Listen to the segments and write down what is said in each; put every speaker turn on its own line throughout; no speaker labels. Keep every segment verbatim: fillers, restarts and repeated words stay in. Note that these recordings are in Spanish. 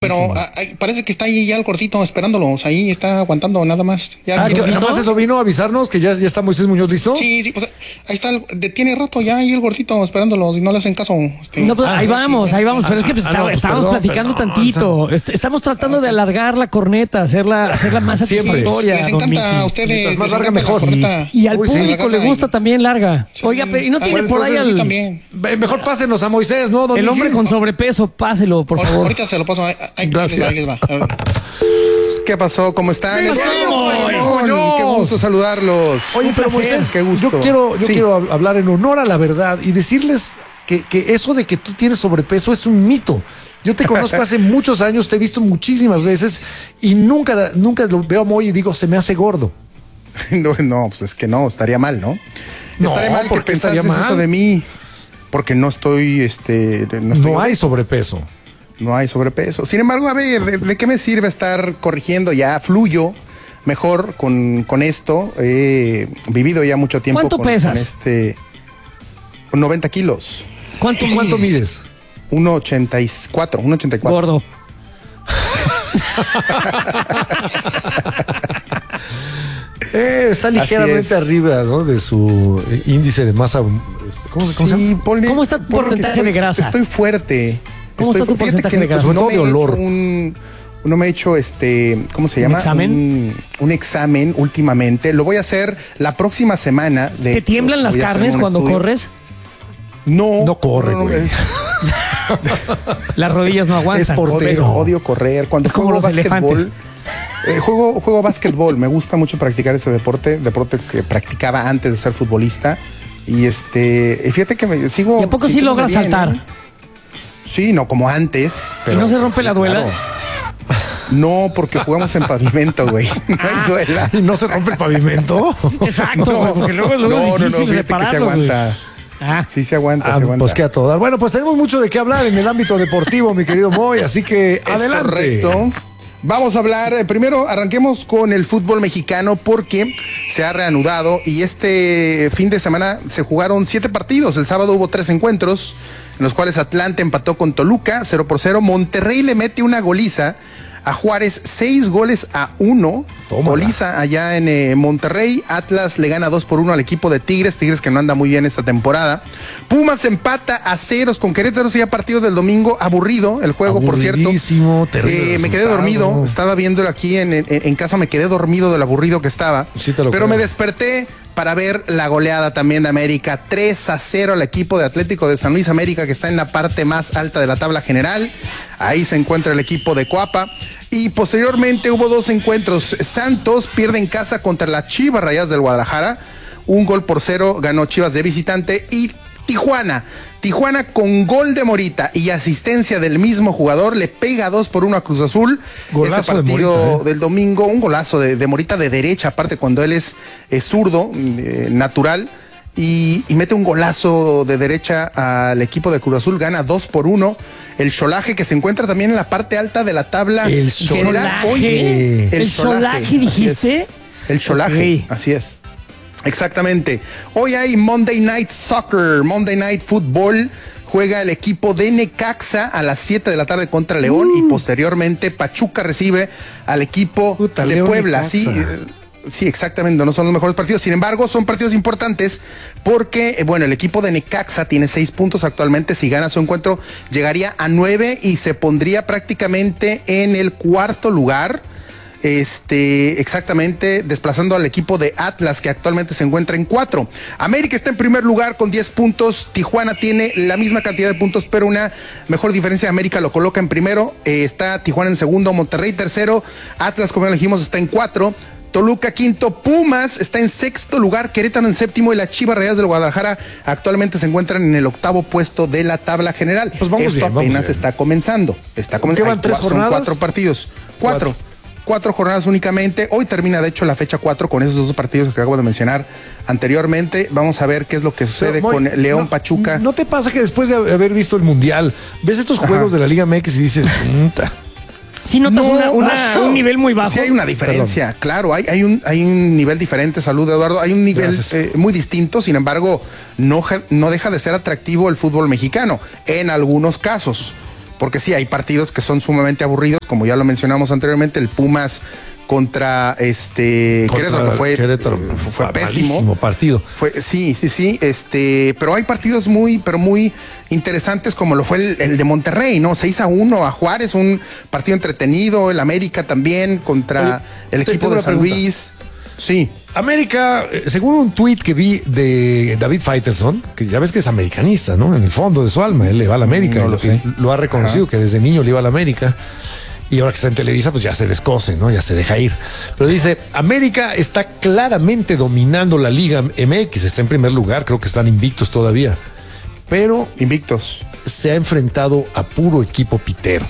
pero a, a, parece que está ahí ya el gordito esperándolos, ahí está aguantando nada más.
Ya, ah, ¿nada más eso vino a avisarnos que ya, ya está Moisés Muñoz listo?
Sí, sí, pues ahí está, el, tiene rato ya ahí el gordito esperándolos y no le hacen caso.
Este, no, pues, ah, ahí vamos, ahí vamos, pero ah, es que pues, ah, está, no, pues, estábamos perdón, platicando perdón, tantito, o sea, estamos tratando de alargar la corneta, hacerla, hacerla más satisfactoria.
Les encanta a ustedes,
más larga mejor.
Y al Uy, público sí, le gusta y... también larga. Sí. Oiga, pero y no ah, tiene bueno, por ahí al...
También.
Mejor pásenos a Moisés, ¿no, don
El hombre
Miguel?
con sobrepeso, páselo, por favor.
Ahorita se lo paso. Ay,
Gracias.
Ahí les va. ¿Qué pasó? ¿Cómo están?
¡Qué,
¡Qué gusto saludarlos!
Oye, pero Moisés, qué gusto. yo quiero, yo sí. quiero hablar en honor a la verdad y decirles que, que eso de que tú tienes sobrepeso es un mito. Yo te conozco hace muchos años, te he visto muchísimas veces y nunca, nunca lo veo a Moy y digo, se me hace gordo.
No, no, pues es que no, estaría mal, ¿no?
No,
estaría mal
porque estaría mal.
Eso de mí, porque no estoy, este,
no, estoy no hay sobrepeso.
No hay sobrepeso. Sin embargo, a ver, ¿de, de qué me sirve estar corrigiendo? Ya fluyo mejor con, con esto. He vivido ya mucho tiempo.
¿Cuánto
con,
pesas?
Con este, noventa kilos.
¿Cuánto,
¿Cuánto mides?
uno ochenta y cuatro.
Gordo.
eh, está ligeramente arriba, ¿no? De su índice de masa. ¿Cómo, cómo,
sí,
se llama?
Ponle, ¿Cómo está tu porcentaje de grasa?
Estoy fuerte.
¿Cómo
estoy
está tu porcentaje
que,
de grasa?
Pues, no
todo de olor.
Un, no me he hecho este, ¿cómo se llama?
¿Un examen?
Un, un examen últimamente. Lo voy a hacer la próxima semana. De
¿Te tiemblan las carnes cuando
estudio.
corres?
No.
No corre,
no, no,
güey.
Las rodillas no aguantan.
Es portero. Odio correr. Cuando
es como
juego
los
básquetbol, eh, juego, juego básquetbol. Me gusta mucho practicar ese deporte. Deporte que practicaba antes de ser futbolista. Y este, fíjate que me sigo.
¿Y a poco sí logras bien, saltar? ¿eh?
Sí, no como antes. Pero,
¿Y no se rompe sí, la duela?
Claro. No, porque jugamos en pavimento, güey. No hay duela.
¿Y no se rompe el pavimento?
Exacto, no, porque luego, luego
no,
es difícil
no, no,
repararlo,
que se aguanta. Ah. Sí se aguanta,
ah,
se aguanta.
Pues que a todo dar. Bueno, pues tenemos mucho de qué hablar en el ámbito deportivo, mi querido Moy, así que
es
adelante.
Correcto. Vamos a hablar, eh, primero arranquemos con el fútbol mexicano porque se ha reanudado y este fin de semana se jugaron siete partidos. El sábado hubo tres encuentros en los cuales Atlante empató con Toluca cero por cero. Monterrey le mete una goliza a Juárez, seis goles a uno. Tómala. Goliza allá en eh, Monterrey. Atlas le gana dos por uno al equipo de Tigres. Tigres que no anda muy bien esta temporada. Pumas empata a ceros con Querétaro. Sí, a partido del domingo. Aburrido el juego, por cierto.
Terrible
eh, me quedé dormido. Estaba viéndolo aquí en, en, en casa. Me quedé dormido del aburrido que estaba.
Sí te lo
Pero
creo.
me desperté para ver la goleada también de América. tres a cero al equipo de Atlético de San Luis. América que está en la parte más alta de la tabla general. Ahí se encuentra el equipo de Coapa. Y posteriormente hubo dos encuentros. Santos pierde en casa contra las Chivas Rayadas del Guadalajara. Un gol por cero ganó Chivas de visitante. Y Tijuana. Tijuana con gol de Morita y asistencia del mismo jugador. Le pega dos por uno a Cruz Azul.
Golazo
este partido
de Morita, ¿eh?
del domingo. Un golazo de, de Morita de derecha. Aparte cuando él es, es zurdo, eh, natural. Y, y mete un golazo de derecha al equipo de Cruz Azul, gana dos por uno. El Xolaje que se encuentra también en la parte alta de la tabla
el
general.
Oye, el, el Xolaje, dijiste.
Es. El Xolaje, okay. Así es. Exactamente. Hoy hay Monday Night Soccer, Monday Night Football. Juega el equipo de Necaxa a las siete de la tarde contra León uh. y posteriormente Pachuca recibe al equipo Puta, de León Puebla. Sí. Sí, exactamente, no son los mejores partidos. Sin embargo, son partidos importantes porque, bueno, el equipo de Necaxa tiene seis puntos actualmente. Si gana su encuentro, llegaría a nueve y se pondría prácticamente en el cuarto lugar. Este, exactamente, desplazando al equipo de Atlas, que actualmente se encuentra en cuatro. América está en primer lugar con diez puntos. Tijuana tiene la misma cantidad de puntos, pero una mejor diferencia. América lo coloca en primero. Eh, está Tijuana en segundo, Monterrey tercero. Atlas, como ya lo dijimos, está en cuatro. Toluca quinto, Pumas está en sexto lugar, Querétaro en séptimo y las Chivas Rayadas del Guadalajara actualmente se encuentran en el octavo puesto de la tabla general.
Pues vamos
Esto
bien,
apenas
vamos
está comenzando. Está comenzando.
¿Qué van, tres
son
jornadas?
Cuatro partidos. Cuatro. Cuatro. Cuatro jornadas únicamente. Hoy termina, de hecho, la fecha cuatro con esos dos partidos que acabo de mencionar anteriormente. Vamos a ver qué es lo que sucede Pero, muy, con León
no,
Pachuca.
¿No te pasa que después de haber visto el Mundial, ves estos juegos Ajá. de la Liga M X y dices...
Sí notas no, una, una, no. un nivel muy bajo.
Sí hay una diferencia, Perdón. claro, hay, hay, un, hay un nivel diferente, salud Eduardo, hay un nivel eh, muy distinto, sin embargo, no, no deja de ser atractivo el fútbol mexicano, en algunos casos. porque sí, hay partidos que son sumamente aburridos, como ya lo mencionamos anteriormente, el Pumas contra este
contra
Querétaro, que fue,
Querétaro,
fue, fue pésimo
partido.
Fue, sí, sí, sí, este, pero hay partidos muy, pero muy interesantes, como lo fue el, el de Monterrey, ¿no? seis a uno a Juárez, un partido entretenido, el América también contra Oye, el equipo de San pregunta. Luis. Sí.
América, según un tuit que vi de David Faitelson, que ya ves que es americanista, ¿no? En el fondo de su alma, él le va a la América, no lo, sé. lo ha reconocido, Ajá. que desde niño le iba a la América. Y ahora que está en Televisa, pues ya se descose, ¿no? Ya se deja ir. Pero dice, América está claramente dominando la Liga M X, está en primer lugar, creo que están invictos todavía. Pero
invictos.
Se ha enfrentado a puro equipo pitero.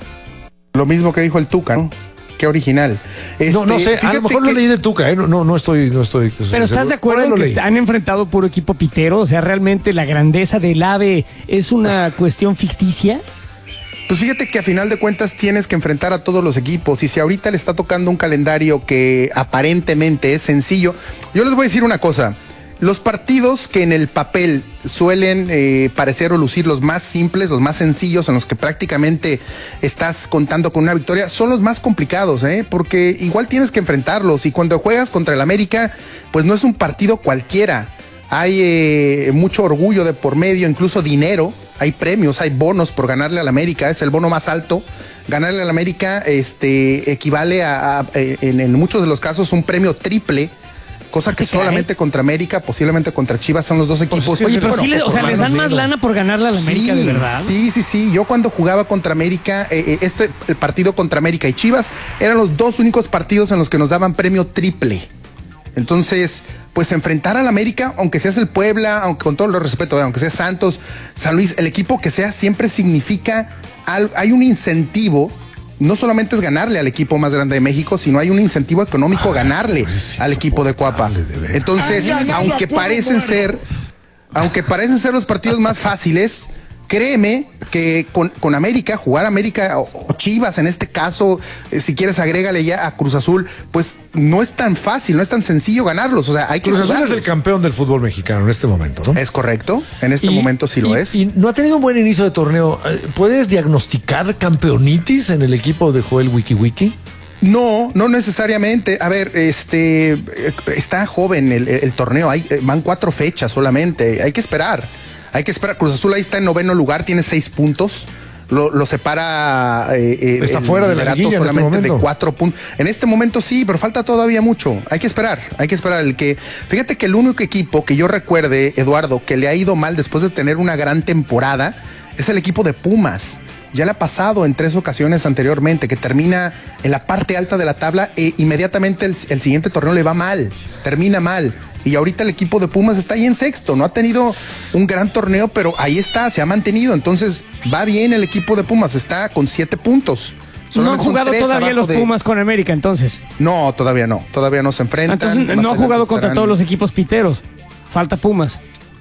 Lo mismo que dijo el Tuca, ¿no? Qué original.
Este, no, no sé, a lo mejor que... lo leí de Tuca, ¿eh? No, no, no estoy, no estoy.
Pero seguro. ¿Estás de acuerdo en que leí. han enfrentado puro equipo pitero? O sea, realmente la grandeza del AVE es una cuestión ficticia.
Pues fíjate que a final de cuentas tienes que enfrentar a todos los equipos, y si ahorita le está tocando un calendario que aparentemente es sencillo, yo les voy a decir una cosa, los partidos que en el papel suelen eh, parecer o lucir los más simples, los más sencillos, en los que prácticamente estás contando con una victoria, son los más complicados, ¿eh? Porque igual tienes que enfrentarlos, y cuando juegas contra el América, pues no es un partido cualquiera. Hay eh, mucho orgullo de por medio, incluso dinero, hay premios, hay bonos por ganarle al América, es el bono más alto. Ganarle al América este, equivale a, a en, en muchos de los casos, un premio triple, cosa que solamente contra América, posiblemente contra Chivas, son los dos equipos.
Oye, pero bueno, sí, le, o sea, les dan más lana por ganarle al América,
sí,
de verdad.
Sí, sí, sí. Yo cuando jugaba contra América, eh, este, el partido contra América y Chivas, eran los dos únicos partidos en los que nos daban premio triple. Entonces, pues enfrentar al América, aunque seas el Puebla, aunque con todo el respeto, aunque sea Santos, San Luis, el equipo que sea, siempre significa, hay un incentivo. No solamente es ganarle al equipo más grande de México, sino hay un incentivo económico a ganarle al equipo de Cuapa. Entonces, aunque parecen ser, aunque parecen ser los partidos más fáciles, créeme que con, con América, jugar América o, o Chivas en este caso, eh, si quieres agrégale ya a Cruz Azul, pues no es tan fácil, no es tan sencillo ganarlos. O sea, hay que
Cruz Azul es el campeón del fútbol mexicano en este momento, ¿no?
Es correcto, en este
y,
momento sí
y,
lo es.
Y no ha tenido un buen inicio de torneo. ¿Puedes diagnosticar campeonitis en el equipo de Joel Wiki Wiki?
No, no necesariamente. A ver, este está joven el, el, el torneo. Hay, van cuatro fechas solamente. Hay que esperar. Hay que esperar. Cruz Azul ahí está en noveno lugar, tiene seis puntos. Lo, lo separa. Eh,
está fuera de la liguilla
solamente
en este
de cuatro puntos. En este momento sí, pero falta todavía mucho. Hay que esperar. Hay que esperar. El que, fíjate que el único equipo que yo recuerde, Eduardo, que le ha ido mal después de tener una gran temporada, es el equipo de Pumas. Ya le ha pasado en tres ocasiones anteriormente, que termina en la parte alta de la tabla e inmediatamente el, el siguiente torneo le va mal, termina mal. Y ahorita el equipo de Pumas está ahí en sexto, no ha tenido un gran torneo, pero ahí está, se ha mantenido. Entonces va bien el equipo de Pumas, está con siete puntos.
No han jugado todavía los de... Pumas con América, entonces.
No, todavía no, todavía no se enfrentan.
Entonces no ha jugado estarán... contra todos los equipos piteros, falta Pumas.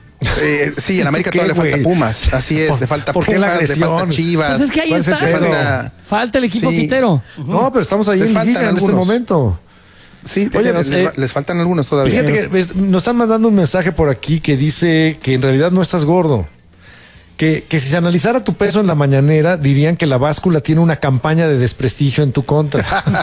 Eh, sí, en América todavía le falta Pumas, así es, le falta Pumas, le falta Chivas.
Pues es que ahí está, falta... falta el equipo sí. pitero.
No, pero estamos ahí les en liga en este momento.
Sí, oye, les, eh, les faltan algunos todavía.
Fíjate que nos están mandando un mensaje por aquí que dice que en realidad no estás gordo. Que, que si se analizara tu peso en la mañanera, dirían que la báscula tiene una campaña de desprestigio en tu contra.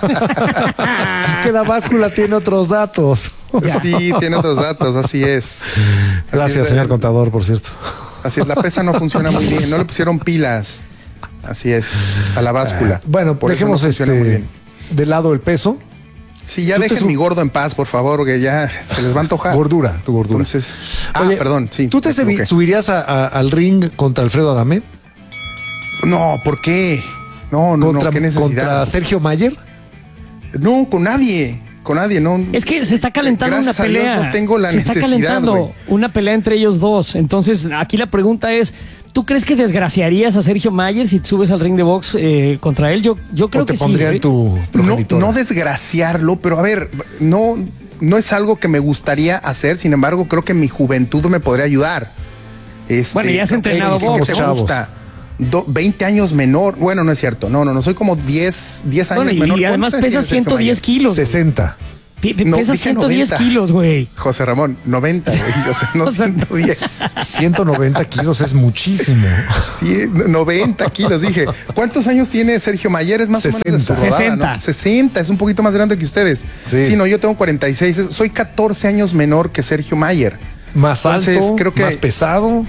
Que la báscula tiene otros datos.
Sí, tiene otros datos, así es. Así
Gracias,
es,
señor contador, por cierto.
Así es, la pesa no funciona muy bien, no le pusieron pilas. Así es, a la báscula.
Uh, bueno, por dejemos no este, de lado el peso.
Sí, ya dejen su... mi gordo en paz, por favor, porque ya se les va a antojar.
Gordura, tu gordura.
Entonces, ah, Oye, perdón, sí.
¿Tú te okay. subirías a, a, al ring contra Alfredo Adame?
No, ¿por qué? No, no,
¿Contra,
no, ¿qué necesidad?
¿Contra Sergio Mayer?
No, con nadie, con nadie, no.
Es que se está calentando
Gracias
una pelea.
A Dios no tengo la
se
necesidad,
está calentando
wey.
una pelea entre ellos dos. Entonces, aquí la pregunta es, ¿tú crees que desgraciarías a Sergio Mayer si te subes al ring de box eh, contra él? Yo, yo creo
¿O te
que
pondría
sí.
En tu
no, no desgraciarlo, pero a ver, no, no es algo que me gustaría hacer. Sin embargo, creo que mi juventud me podría ayudar. Este,
bueno, ya has entrenado box.
Me gusta. Do, veinte años menor. Bueno, no es cierto. No, no, no. Soy como diez, diez años
bueno, y
menor.
Y además pesa ciento diez kilos.
sesenta.
P no, pesa ciento diez noventa kilos, güey.
José Ramón, noventa, güey. O sea, no ciento diez.
ciento noventa kilos es muchísimo.
Sí, noventa kilos, dije. ¿Cuántos años tiene Sergio Mayer? Es más sesenta. O menos de su rodada,
sesenta.
¿no? sesenta, es un poquito más grande que ustedes. Sí. Sí, no, yo tengo cuarenta y seis. Soy catorce años menor que Sergio Mayer.
Más Entonces, alto, creo que, más pesado.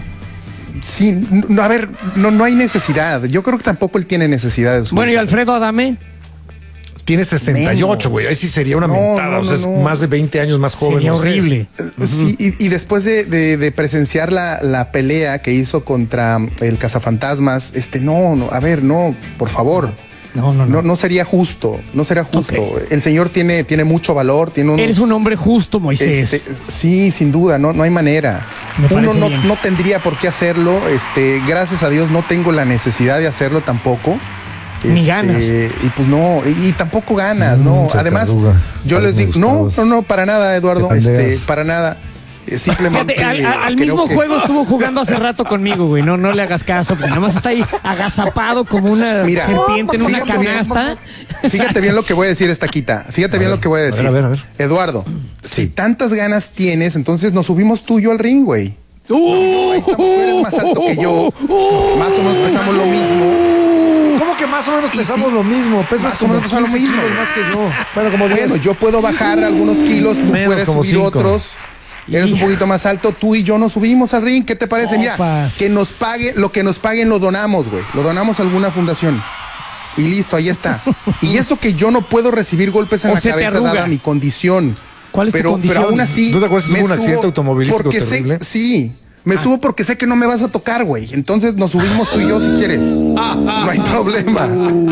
Sí, no, a ver, no, no hay necesidad. Yo creo que tampoco él tiene necesidad de su
Bueno, ¿y Alfredo Adame?
Tiene sesenta y ocho, güey. Ahí sí sería una no, mentada. No, no, o sea, no. Es más de veinte años más joven.
Sería horrible.
Uh-huh. Sí, y, y después de, de, de presenciar la, la pelea que hizo contra el Cazafantasmas, este, no, no, a ver, no, por favor.
No, no, no.
No, no sería justo, no sería justo. Okay. El señor tiene, tiene mucho valor, tiene un...
Eres un hombre justo, Moisés.
Este, sí, sin duda, no, no hay manera. Uno no, no tendría por qué hacerlo. Este, gracias a Dios no tengo la necesidad de hacerlo tampoco.
Ni este, ganas.
Y pues no, y, y tampoco ganas, ¿no? Mucha Además, caruga, yo les digo, no, no, no, para nada, Eduardo, este, para nada. Simplemente
Fíjate, al, al mismo que... juego estuvo jugando hace rato conmigo, güey. No, no le hagas caso, porque nada más está ahí agazapado como una Mira, serpiente en una canasta.
Bien, fíjate bien lo que voy a decir, Estaquita. Fíjate a bien ver, lo que voy a decir.
A ver, a ver, a ver.
Eduardo, sí. si tantas ganas tienes, entonces nos subimos tú y yo al ring, güey.
Uh,
no, esta mujer es más alto que yo. Uh, más o menos pesamos lo mismo.
¿Cómo que más o menos pesamos sí, lo mismo? Pesas
más o menos pesamos lo mismo.
Más que yo. Bueno, como
bueno, yo puedo bajar algunos kilos, tú menos puedes subir cinco. Otros. Eres un poquito más alto, tú y yo nos subimos al ring. ¿Qué te parece? Sopas. Mira, que nos pague, lo que nos paguen lo donamos, güey. Lo donamos a alguna fundación. Y listo, ahí está. Y eso que yo no puedo recibir golpes en o la cabeza dada mi condición.
¿Cuál es
pero,
tu condición?
Pero aún así.
¿No te acuerdas de un accidente automovilístico
porque
terrible?
Sé, sí. Me ah. subo porque sé que no me vas a tocar, güey. Entonces nos subimos tú y yo si quieres. No hay problema.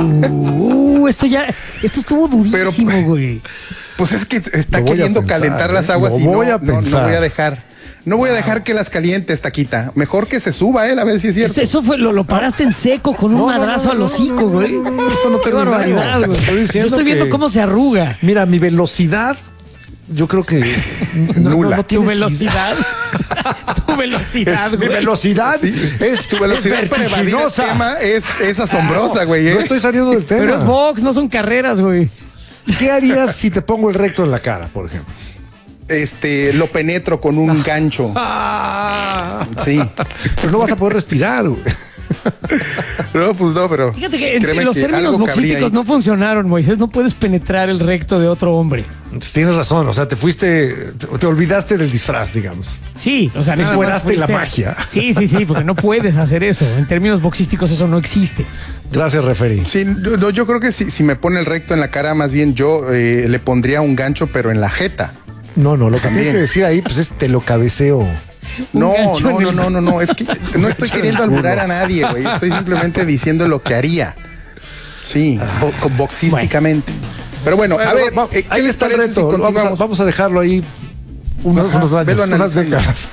Uh, esto ya, esto estuvo durísimo, pero, güey.
Pues es que está queriendo pensar, calentar ¿eh? las aguas y no,
voy a
no, no voy a dejar. No voy a dejar que las caliente, Taquita. Mejor que se suba, él, a ver si es cierto.
Eso fue, lo, lo paraste en seco con un no, madrazo no, no, al hocico, güey. No, no, no, esto no te barbaridad, güey. Estoy yo estoy viendo que, cómo se arruga.
Mira, mi velocidad, yo creo que
no, nula.
No, no ¿Tu velocidad? Tu velocidad,
es,
güey.
Mi velocidad sí. es
tu velocidad
es vertiginosa.
Tema es, es asombrosa, güey. ¿eh?
No estoy saliendo del tema.
Pero es box, no son carreras, güey.
¿Qué harías si te pongo el recto en la cara, por ejemplo?
Este, lo penetro con un ah. gancho.
Ah.
Sí.
Pero no vas a poder respirar, güey.
No, pues no, pero.
Fíjate que en los que términos boxísticos no funcionaron, Moisés. No puedes penetrar el recto de otro hombre.
Entonces, tienes razón, o sea, te fuiste, te, te olvidaste del disfraz, digamos.
Sí, o sea,
te fueraste la magia.
Sí, sí, sí, porque no puedes hacer eso. En términos boxísticos eso no existe.
Gracias, referí.
Sí, yo, yo creo que si, si me pone el recto en la cara, más bien yo eh, le pondría un gancho, pero en la jeta.
No, no, lo que tienes que decir ahí, pues es te lo cabeceo.
No, no, no, no, no, no, es que no estoy queriendo alburar a nadie, güey. Estoy simplemente diciendo lo que haría. Sí, bo boxísticamente. Bueno. Pero bueno, a ver,
eh, ahí está el reto. Si vamos, a, vamos a dejarlo ahí unos, Ajá, unos años, unas décadas.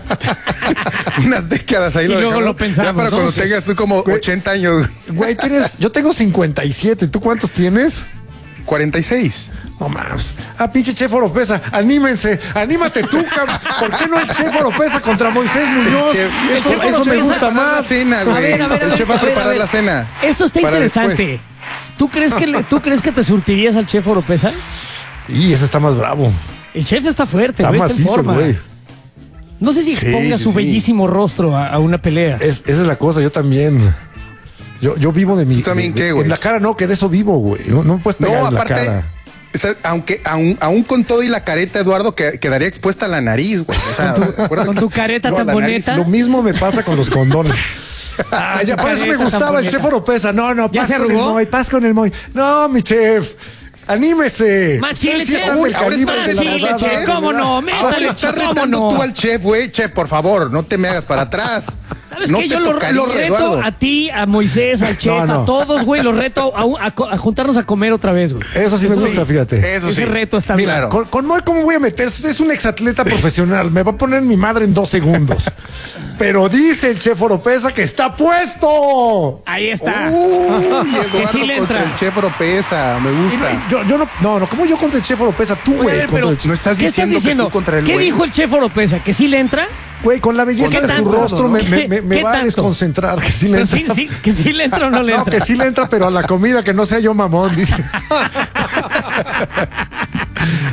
Unas décadas ahí
y
lo
luego
dejamos.
lo pensamos.
Ya para
¿no?
cuando tengas tú como güey, ochenta años.
Güey, tienes, yo tengo cincuenta y siete. ¿Tú cuántos tienes?
cuarenta y seis.
No más. Ah, pinche Chef Oropesa, anímense, anímate tú, cabrón. ¿Por qué no el Chef Oropesa contra Moisés Muñoz?
El chef,
eso
el chef
eso me gusta más.
La cena, güey. A ver, a ver, el chef va a preparar ver, la cena.
Esto está interesante. ¿Tú crees, que le, ¿Tú crees que te surtirías al Chef Oropesa?
Y ese está más bravo.
El chef está fuerte,
está
güey,
macizo,
está en forma.
Güey.
No sé si exponga sí, su sí. bellísimo rostro a, a una pelea.
Es, esa es la cosa, yo también. Yo, yo vivo de mi.
¿Tú también
de,
qué, güey?
En la cara no, que de eso vivo, güey. No, no puedes pegar no, en
aparte,
la cara.
Aunque aún, aún con todo y la careta, Eduardo, que quedaría expuesta la nariz, güey. O sea,
con, con tu careta no, tan bonita.
Lo mismo me pasa con los condones. Ah, ya por eso me gustaba el Chef Oropesa. No, no,
¿Ya
paz
se
con el Moy, paz con el Moy. No, mi chef. ¡Anímese!
¡Más chile, chef!
Uy, ahora está
chile, chef! ¿Cómo no? ¡Métale,
estás retando tú al chef, güey! Chef, por favor, no te me hagas para atrás.
¿Sabes no qué? Yo lo, lo reto Eduardo. a ti, a Moisés, al chef, no, no. a todos, güey. Los reto a, a, a juntarnos a comer otra vez, güey.
Eso sí Eso me gusta, sí. fíjate.
Eso
Ese
sí.
reto está bien.
Claro. Con, con Moy, ¿cómo voy a meter? Es un exatleta profesional. Me va a poner mi madre en dos segundos. Pero dice el Chef Oropesa que está puesto.
Ahí está.
Uy,
que sí le entra.
El Chef Oropesa, me gusta.
No, yo, yo no, no, no, ¿cómo yo contra el Chef Oropesa? Tú, güey.
Pero
no estás
¿qué
diciendo,
estás diciendo?
Que tú contra el
¿Qué
güey?
dijo el Chef Oropesa? ¿Que sí le entra?
Güey, con la belleza de
tanto,
su rostro
¿no?
me, me, me, me va tanto? a desconcentrar. Que sí le entra.
Sí, sí, que sí le entra o no le entra.
No, que sí le entra, pero a la comida que no sea yo mamón, dice.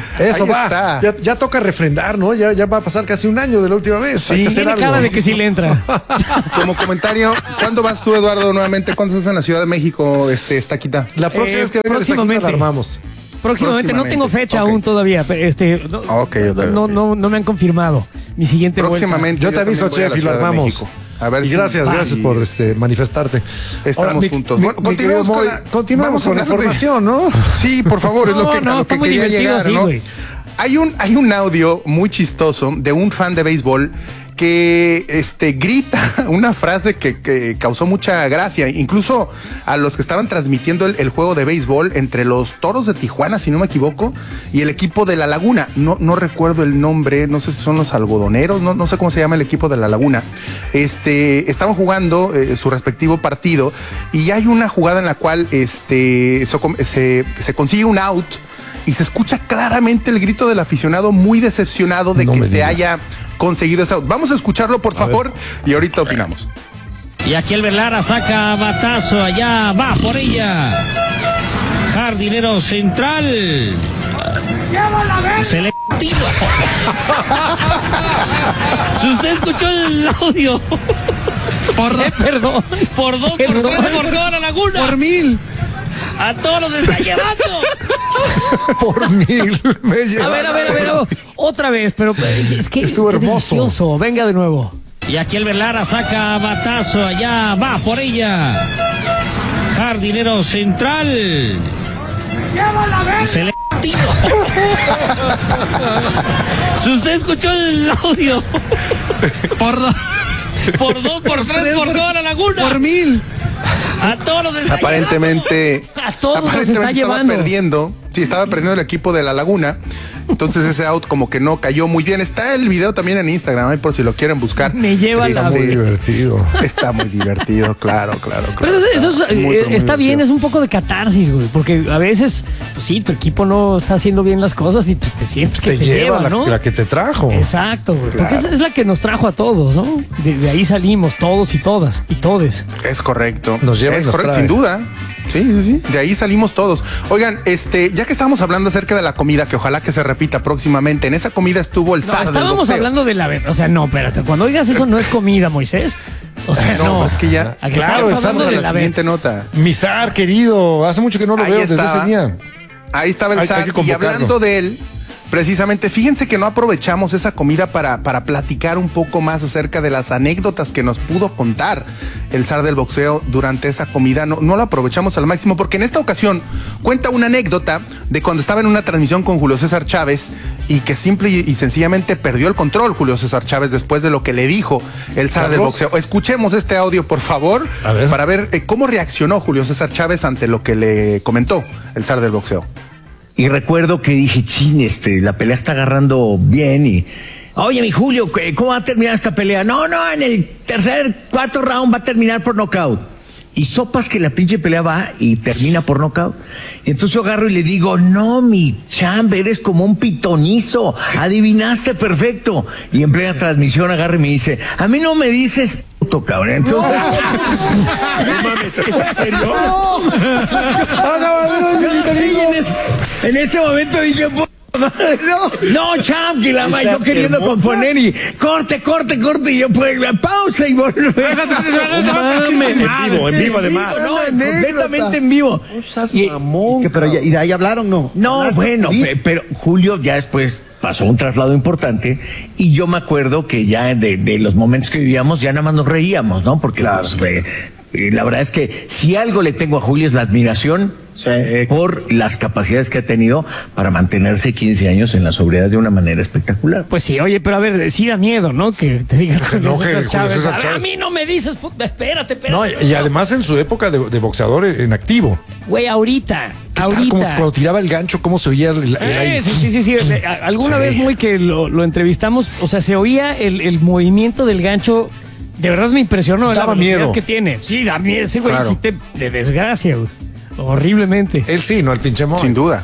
Eso va. Ya, ya toca refrendar, ¿no? Ya, ya va a pasar casi un año de la última vez.
Sí, tiene cara de que sí le entra.
Como comentario, ¿cuándo vas tú, Eduardo, nuevamente? ¿Cuándo estás en la Ciudad de México, este, Estaquita?
La próxima vez eh, que venga Estaquita la armamos.
Próximamente, próximamente, no tengo fecha okay. aún todavía. Este, no, okay, okay, no, okay. No, no me han confirmado mi siguiente
próximamente.
Vuelta.
Yo te aviso, chef, y lo armamos. A ver y si gracias, va. gracias por este, manifestarte.
Estamos Ahora, juntos. Mi, bueno, mi, continuamos mi con la,
continuamos con la información, de... ¿no?
Sí, por favor, es no, lo que, no, lo que quería llegar, así, ¿no? Hay un, hay un audio muy chistoso de un fan de béisbol que este, grita una frase que, que causó mucha gracia, incluso a los que estaban transmitiendo el, el juego de béisbol entre los Toros de Tijuana, si no me equivoco, y el equipo de La Laguna. No, no recuerdo el nombre, no sé si son los algodoneros, no, no sé cómo se llama el equipo de La Laguna. Este, estaban jugando eh, su respectivo partido y hay una jugada en la cual este, se, se, se consigue un out y se escucha claramente el grito del aficionado muy decepcionado de no que se digas. haya conseguido ese out. Vamos a escucharlo, por favor, y ahorita opinamos.
Y aquí el Verlara saca batazo, allá va por ella. Jardinero central. Selectivo. Si usted escuchó el audio. Por dos, perdón. Por dos, perdón. por tres, por toda la Laguna.
Por mil.
A todos los está llevando.
Por mil. Me
a ver, a ver, a ver. Otra vez, pero es que
estuvo hermoso.
Delicioso. Venga de nuevo.
Y aquí el Verlara saca batazo, allá va por ella. Jardinero central. Selectivo. Si usted escuchó el audio. Por dos, por dos, por tres, por toda la Laguna.
Por mil.
A todos los está
aparentemente,
a todos
aparentemente
los está
estaba
llevando.
perdiendo. Sí, estaba perdiendo el equipo de La Laguna. Entonces ese out como que no cayó muy bien. Está el video también en Instagram, ahí por si lo quieren buscar.
Me lleva
Está muy divertido.
Está muy divertido, claro, claro, claro.
Pero eso, eso es, muy, eh, muy está bien, es un poco de catarsis, güey. Porque a veces, pues sí, tu equipo no está haciendo bien las cosas y pues te sientes que te, te lleva, lleva, ¿no?
La, la que te trajo.
Exacto, güey. Claro. Porque es, es la que nos trajo a todos, ¿no? De, de ahí salimos, todos y todas, y todes.
Es correcto.
Nos lleva
es
y nos
correcto,
trae.
sin duda. Sí, sí, sí. De ahí salimos todos. Oigan, este, ya que estábamos hablando acerca de la comida, que ojalá que se repita próximamente, en esa comida estuvo el
no,
zar del boxeo.
Estábamos hablando de la... O sea, no, espérate. Cuando oigas eso no es comida, Moisés. O sea, no.
no es que ya...
Aquí
claro,
estamos
de la, la siguiente nota.
Mi zar, querido. Hace mucho que no lo
ahí
veo
estaba,
desde ese día.
Ahí estaba el hay, zar. Hay y hablando de él... Precisamente, fíjense que no aprovechamos esa comida para, para platicar un poco más acerca de las anécdotas que nos pudo contar el zar del boxeo durante esa comida. No, no lo aprovechamos al máximo porque en esta ocasión cuenta una anécdota de cuando estaba en una transmisión con Julio César Chávez y que simple y, y sencillamente perdió el control Julio César Chávez después de lo que le dijo el zar del boxeo. Escuchemos este audio, por favor,
a ver.
para ver eh, cómo reaccionó Julio César Chávez ante lo que le comentó el zar del boxeo.
Y recuerdo que dije, chin, este, la pelea está agarrando bien y... Oye, mi Julio, ¿cómo va a terminar esta pelea? No, no, en el tercer, cuarto round va a terminar por nocaut. Y sopas que la pinche pelea va y termina por nocaut. Y entonces yo agarro y le digo, no, mi champ, eres como un pitonizo. Adivinaste perfecto. Y en plena transmisión agarro y me dice, a mí no me dices... Cabrón. Entonces, no mames, ¿en serio? No. No, no, no, en, ese, en ese momento dije, no, no, champ, que la ma, yo queriendo componer y corte, corte, corte, y yo pues pausa y volver. En vivo, en vivo además. No, completamente en vivo.
Y, y, pero ya, y de ahí hablaron, ¿no?
No, bueno, pe, pero Julio ya después pasó un traslado importante y yo me acuerdo que ya de, de los momentos que vivíamos ya nada más nos reíamos, ¿no? Porque claro. pues, eh, eh, la verdad es que si algo le tengo a Julio es la admiración sí. eh, por las capacidades que ha tenido para mantenerse quince años en la sobriedad de una manera espectacular.
Pues sí, oye, pero a ver, sí da miedo, ¿no? Que te digan que
no,
César Chávez.
César Chávez.
A, ver, a mí no me dices, puta, espérate, espérate.
No, y, y además en su época de, de boxeador en activo.
Güey, ahorita, ahorita.
Como cuando tiraba el gancho, cómo se oía el, el
eh,
aire.
Sí, sí, sí, sí. Alguna sí. vez muy que lo, lo entrevistamos, o sea, se oía el, el movimiento del gancho. De verdad me impresionó la velocidad miedo. que tiene. Sí, da miedo. Ese güey claro. sí te, te desgracia, güey. Horriblemente.
Él sí, no el pinche mono.
Sin duda.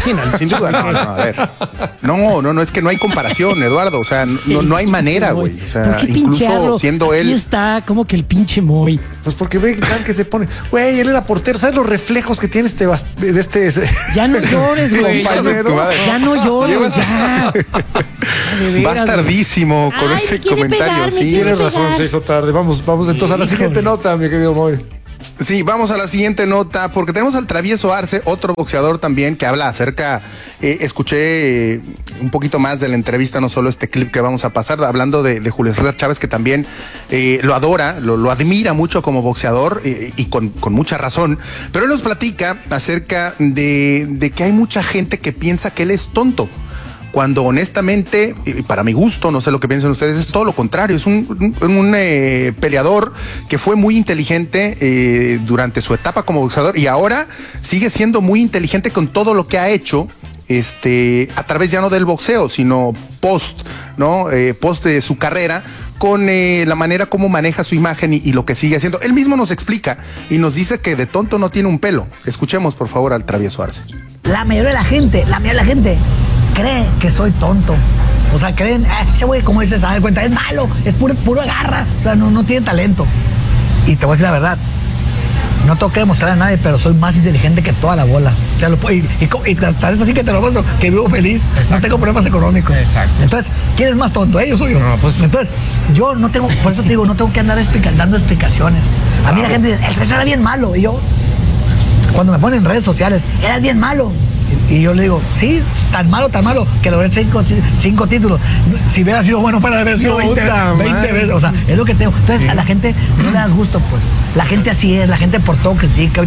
Sí, no,
sin duda. No, no, a ver. No, no, no, es que no hay comparación, Eduardo. O sea, no, no hay manera, güey. O sea, incluso siendo él.
Aquí está como que el pinche Moy.
Pues porque ve que se pone, güey, él era portero. ¿Sabes los reflejos que tiene este de este?
Ya no llores, güey. Ya, no, ya no llores, ya.
Va tardísimo con Ay, ese comentario.
Pegar, sí, tienes razón, se hizo tarde. Vamos, vamos entonces a la siguiente nota, mi querido Moy.
Sí, vamos a la siguiente nota, porque tenemos al Travieso Arce, otro boxeador también que habla acerca, eh, escuché eh, un poquito más de la entrevista, no solo este clip que vamos a pasar, hablando de, de Julio César Chávez, que también eh, lo adora, lo, lo admira mucho como boxeador eh, y con, con mucha razón, pero él nos platica acerca de, de que hay mucha gente que piensa que él es tonto, cuando honestamente, y para mi gusto, no sé lo que piensan ustedes, es todo lo contrario. Es un, un, un eh, peleador que fue muy inteligente eh, durante su etapa como boxeador y ahora sigue siendo muy inteligente con todo lo que ha hecho este, a través ya no del boxeo, sino post, ¿no? Eh, post de su carrera, con eh, la manera como maneja su imagen y, y lo que sigue haciendo. Él mismo nos explica y nos dice que de tonto no tiene un pelo. Escuchemos, por favor, al Travieso Arce.
La mayoría de la gente, la mayoría de la gente cree que soy tonto. O sea, creen, ah, ese güey, como dices, a dar cuenta, es malo, es puro, puro agarra, o sea, no, no tiene talento. Y te voy a decir la verdad, no tengo que demostrar a nadie, pero soy más inteligente que toda la bola. O sea, lo, y, y, y tal es así que te lo muestro, que vivo feliz, Exacto. no tengo problemas económicos. Exacto. Entonces, ¿quién es más tonto? ¿Ellos o yo? No, pues, Entonces, yo no tengo, por eso te digo, no tengo que andar explica, dando explicaciones. A mí la gente dice, el profesor era bien malo. Y yo, cuando me ponen en redes sociales, eras bien malo. Y yo le digo, sí, tan malo, tan malo, que logré cinco, cinco títulos. Si hubiera sido bueno, fuera de haber sido veinte, veinte veces. O sea, es lo que tengo. Entonces, sí. a la gente no le das gusto, pues. La gente así es, la gente por todo critica.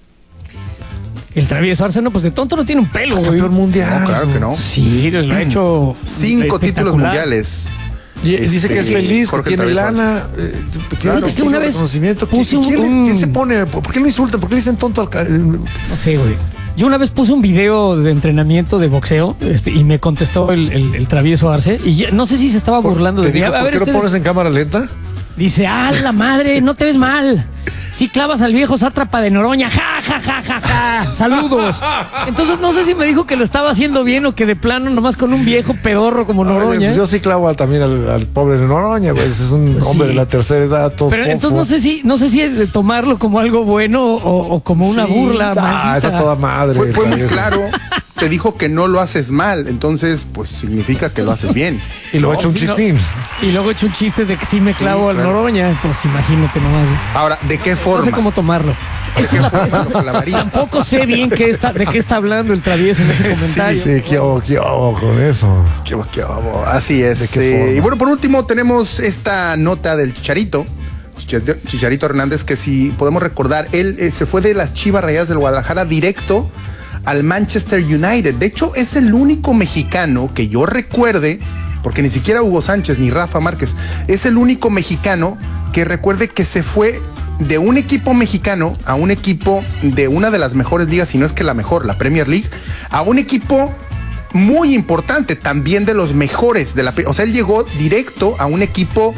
El Travieso Arce, no, pues de tonto no tiene un pelo, güey.
Campeón mundial.
No, claro que no.
Sí, lo ha hecho.
Cinco títulos mundiales.
Y este, dice que es feliz, Jorge que tiene lana. Eh,
claro, que una vez
puse un, ¿Quién, un... ¿Quién se pone? ¿Por qué lo insultan? ¿Por qué le dicen tonto al.?
No sé, güey. Yo una vez puse un video de entrenamiento de boxeo este, y me contestó el, el, el Travieso Arce y ya, no sé si se estaba burlando de mí.
¿Por
ver,
qué ustedes... lo pones en cámara lenta?
Dice, ah, la madre, no te ves mal. Sí clavas al viejo sátrapa de Noroña. Ja, ja, ja, ja, ja. Saludos. Entonces no sé si me dijo que lo estaba haciendo bien o que de plano nomás con un viejo pedorro como Noroña. Ay,
pues yo sí clavo también al, al pobre de Noroña, güey. Es un pues hombre sí. de la tercera edad, todo
Pero
fofo.
entonces no sé si, no sé si de tomarlo como algo bueno o, o como una sí. burla.
Ah, esa toda madre.
Fue, fue muy claro. Te dijo que no lo haces mal, entonces pues significa que lo haces bien.
Y luego no, hecho un sí, chistín.
No. Y luego he hecho un chiste de que sí me clavo sí, al claro. Noroña, pues imagínate nomás.
Ahora, ¿de qué forma?
No sé cómo tomarlo. Esta es la, esta es, la tampoco sé bien qué está, de qué está hablando el Travieso en ese comentario.
Sí, sí, qué hago, qué hago con eso.
Qué hago, qué hago. Así es. Eh, y bueno, por último tenemos esta nota del Chicharito. Chicharito Hernández, que si podemos recordar, él eh, se fue de las Chivas Rayadas del Guadalajara directo al Manchester United. De hecho, es el único mexicano que yo recuerde, porque ni siquiera Hugo Sánchez ni Rafa Márquez, es el único mexicano que recuerde que se fue de un equipo mexicano a un equipo de una de las mejores ligas, si no es que la mejor, la Premier League, a un equipo muy importante, también de los mejores de la, o sea, él llegó directo a un equipo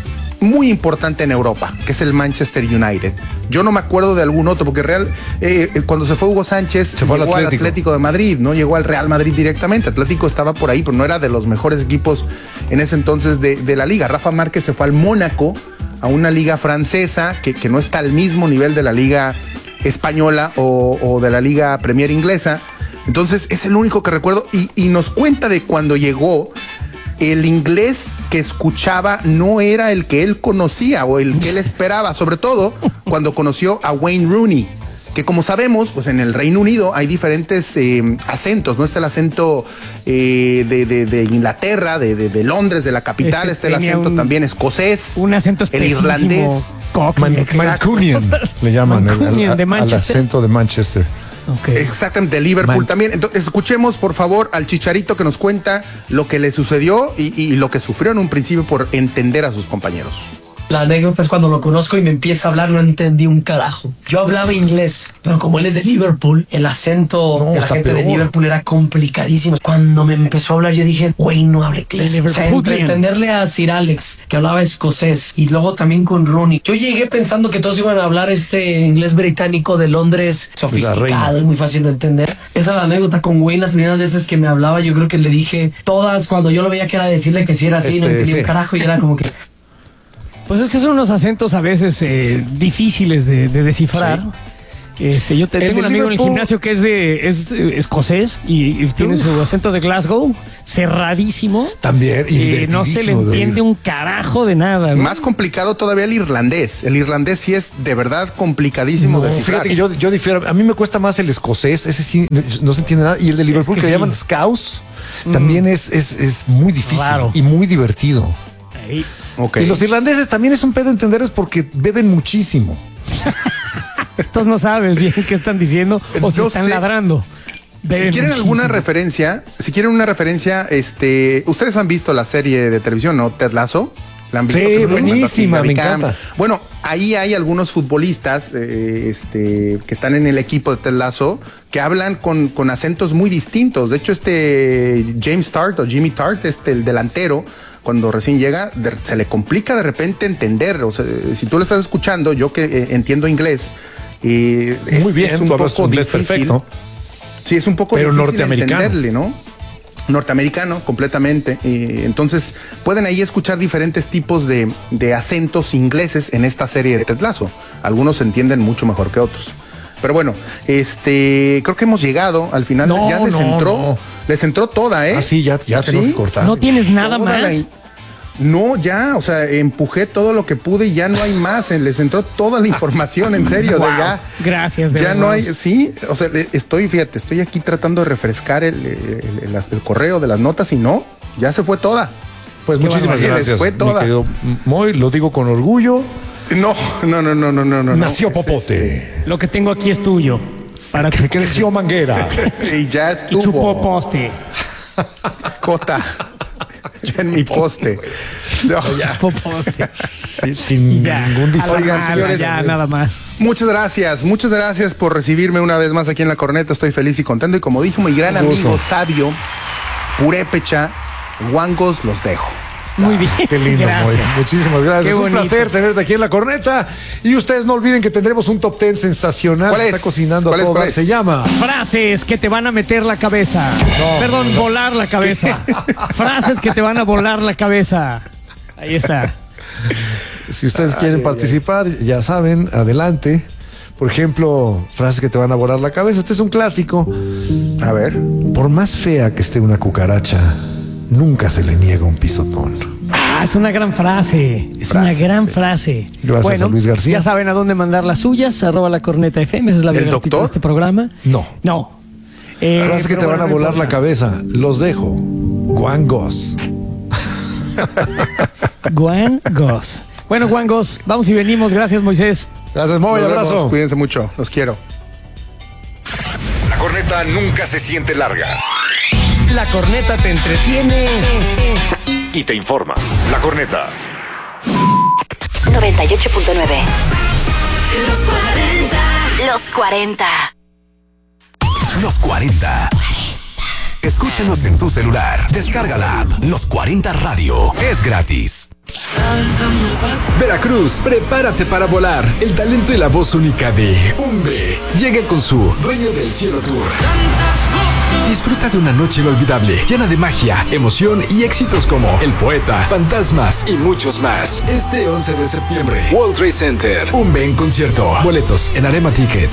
muy importante en Europa, que es el Manchester United. Yo no me acuerdo de algún otro, porque Real, eh, cuando se fue Hugo Sánchez, se fue llegó al Atlético. al Atlético de Madrid, no llegó al Real Madrid directamente. Atlético estaba por ahí, pero no era de los mejores equipos en ese entonces de, de la liga. Rafa Márquez se fue al Mónaco, a una liga francesa que, que no está al mismo nivel de la liga española o, o de la liga Premier inglesa. Entonces es el único que recuerdo y, y nos cuenta de cuando llegó. El inglés que escuchaba no era el que él conocía o el que él esperaba, sobre todo cuando conoció a Wayne Rooney, que como sabemos, pues en el Reino Unido hay diferentes eh, acentos, no está el acento eh, de, de, de Inglaterra, de, de, de Londres, de la capital, este está el acento un, también escocés,
un acento
el irlandés,
Man, Mancunian, le llaman Mancunian, el, al, al acento de Manchester.
Okay. Exactamente, de Liverpool Man. También. Entonces, escuchemos por favor al Chicharito que nos cuenta lo que le sucedió y, y lo que sufrió en un principio por entender a sus compañeros.
La anécdota es cuando lo conozco y me empieza a hablar, no entendí un carajo. Yo hablaba inglés, pero como él es de Liverpool, el acento no, de la gente peor. de Liverpool era complicadísimo. Cuando me empezó a hablar, yo dije, güey, no hablo inglés. O sea, entre entenderle a Sir Alex, que hablaba escocés, y luego también con Rooney. Yo llegué pensando que todos iban a hablar este inglés británico de Londres, sofisticado y muy fácil de entender. Esa es la anécdota con Wayne. Las primeras veces que me hablaba, yo creo que le dije todas, cuando yo lo veía que era decirle que sí era así, este, no entendía sí. un carajo, y era como que...
Pues es que son unos acentos a veces eh, difíciles de, de descifrar. Sí. Este, yo te, tengo un amigo Liverpool en el gimnasio que es de es eh, escocés y, y tiene uh. su acento de Glasgow cerradísimo.
También y
eh, no se le entiende un carajo de nada, ¿no?
Más complicado todavía el irlandés. El irlandés sí es de verdad complicadísimo
no,
de descifrar.
Fíjate que yo, yo difiero. A mí me cuesta más el escocés. Ese sí no, no se entiende nada. Y el de Liverpool es que, que sí. llaman Scouse mm. también es, es, es muy difícil claro. y muy divertido.
Ahí.
Okay. Y los irlandeses también es un pedo entenderles porque beben muchísimo.
Entonces no sabes bien qué están diciendo o si están sé. ladrando.
Beben si quieren muchísimo. alguna referencia, si quieren una referencia, este, ustedes han visto la serie de televisión, ¿no? Ted Lasso. ¿La han visto?
Sí, buenísima, me encanta.
Bueno, ahí hay algunos futbolistas eh, este, que están en el equipo de Ted Lasso que hablan con, con acentos muy distintos. De hecho, este James Tart o Jimmy Tart, este, el delantero, cuando recién llega, de, se le complica de repente entender. O sea, si tú lo estás escuchando, yo que eh, entiendo inglés, eh,
muy
es,
bien,
es un poco
inglés
difícil.
Perfecto.
Sí, es un poco
Pero
difícil
norteamericano.
entenderle, ¿no? Norteamericano, completamente. Eh, entonces, pueden ahí escuchar diferentes tipos de, de acentos ingleses en esta serie de Ted Lasso. Algunos se entienden mucho mejor que otros. Pero bueno, este, creo que hemos llegado al final.
No,
ya les
no,
entró,
no.
les entró toda, ¿eh?
Ah, sí, ya, ya
¿Sí?
tengo que cortar.
No tienes nada
Toda
más.
La, no, ya, o sea, empujé todo lo que pude y ya no hay más. Les entró toda la información, en serio.
Wow.
De ya,
Gracias. De
ya
verdad.
no hay, sí, o sea, estoy, fíjate, estoy aquí tratando de refrescar el, el, el, el correo de las notas y no, ya se fue toda.
Pues
Qué
muchísimas
barbaridad,
gracias.
fue toda.
Mi querido Moy, lo digo con orgullo.
No, no, no, no, no, no, no.
Nació
no,
Popote.
Es,
Lo que tengo aquí es tuyo. Para
que creció Manguera.
Y ya estuvo.
Y chupó poste.
Cota. Ya en mi poste. No,
ya. Chupó poste.
Sí, sin
ya.
ningún disfraz.
Oigan, señores,
ya, nada más.
Muchas gracias, muchas gracias por recibirme una vez más aquí en La Corneta. Estoy feliz y contento. Y como dijo mi gran amigo sabio, purépecha, guangos los dejo.
Muy bien.
Qué lindo,
gracias.
Moy. Muchísimas gracias.
Qué
es un
bonito.
placer tenerte aquí en La Corneta. Y ustedes no olviden que tendremos un top ten sensacional.
¿Cuál es?
Está cocinando a
¿Cuál es?
todas.
¿Cuál es?
Se llama
Frases que te van a meter la cabeza.
No,
Perdón,
no.
volar la cabeza. Frases que te van a volar la cabeza. Ahí está.
Si ustedes
Ay,
quieren
ay,
participar, ya saben, adelante. Por ejemplo, frases que te van a volar la cabeza. Este es un clásico.
A ver.
Por más fea que esté una cucaracha, nunca se le niega un pisotón.
Ah, es una gran frase. Es
Frase,
una gran
sí.
frase.
Gracias
bueno,
a Luis García.
Ya saben a dónde mandar las suyas. Arroba La Corneta F M. Esa es la
¿El
biografía
doctor?
de este programa.
No.
No. Eh,
Frases que te
pero
van a
bueno,
volar
no
la
importa.
cabeza. Los dejo. Guangos.
Juan Goss. Bueno, Juan Goss, vamos y venimos. Gracias, Moisés.
Gracias, Moy.
Nos
Abrazo.
vemos, cuídense mucho, los quiero.
La corneta nunca se siente larga
La corneta te entretiene
y te informa. La corneta.
noventa y ocho punto nueve. Los cuarenta.
Los cuarenta. Escúchanos en tu celular. Descarga la app Los cuarenta Radio. Es gratis.
Veracruz, prepárate para volar. El talento y la voz única de Umbe llega con su Dueño del Cielo Tour. Disfruta de una noche inolvidable, llena de magia, emoción y éxitos como El Poeta, Fantasmas y muchos más. Este once de septiembre, World Trade Center. Umbe en concierto. Boletos en Arema Ticket.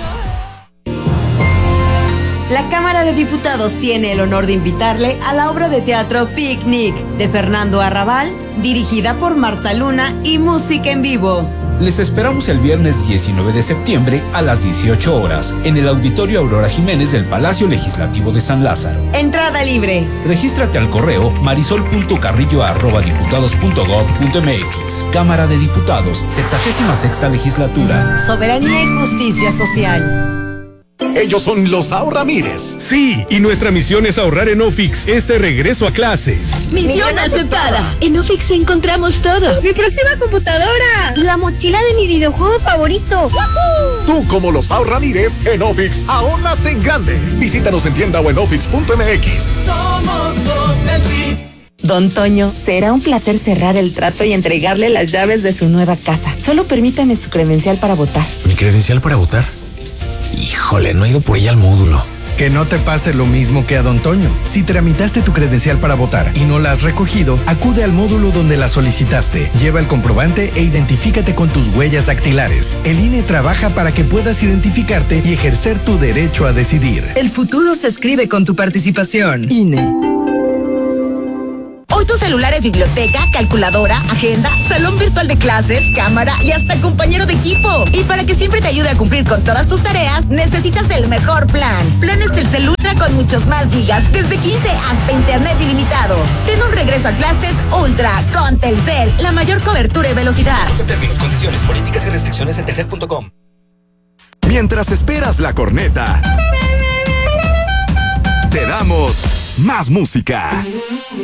La Cámara de Diputados tiene el honor de invitarle a la obra de teatro Picnic de Fernando Arrabal, dirigida por Marta Luna y música en vivo.
Les esperamos el viernes diecinueve de septiembre a las dieciocho horas en el Auditorio Aurora Jiménez del Palacio Legislativo de San Lázaro.
Entrada libre.
Regístrate al correo marisol punto carrillo arroba diputados punto gob punto m x. Cámara de Diputados, sexagésima sexta legislatura.
Soberanía y justicia social.
Ellos son los Ahorramires.
Sí, y nuestra misión es ahorrar en Ofix este regreso a clases.
Misión aceptada. En Ofix encontramos todo.
Mi próxima computadora.
La mochila de mi videojuego favorito.
¡Woohoo! Tú, como los Ahorramires, en Ofix ahorras en grande. Visítanos en tienda o en ofix punto m x.
Somos los del P.
Don Toño, será un placer cerrar el trato y entregarle las llaves de su nueva casa. Solo permítame su credencial para votar.
¿Mi credencial para votar? Híjole, no he ido por ella al módulo.
Que no te pase lo mismo que a Don Toño. Si tramitaste tu credencial para votar y no la has recogido, acude al módulo donde la solicitaste. Lleva el comprobante e identifícate con tus huellas dactilares. El I N E trabaja para que puedas identificarte y ejercer tu derecho a decidir.
El futuro se escribe con tu participación. I N E.
Hoy tu celular es biblioteca, calculadora, agenda, salón virtual de clases, cámara y hasta compañero de equipo. Y para que siempre te ayude a cumplir con todas tus tareas, necesitas el mejor plan. Planes Telcel Ultra con muchos más gigas, desde quince hasta internet ilimitado. Ten un regreso a clases Ultra con Telcel, la mayor cobertura y velocidad.
Consulta términos, condiciones, políticas y restricciones en telcel punto com. Mientras esperas la corneta, te damos más música.